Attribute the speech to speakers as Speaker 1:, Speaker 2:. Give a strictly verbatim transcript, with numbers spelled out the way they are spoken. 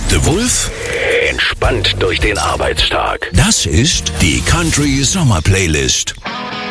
Speaker 1: The Wolf entspannt durch den Arbeitstag. Das ist die Country Sommer Playlist.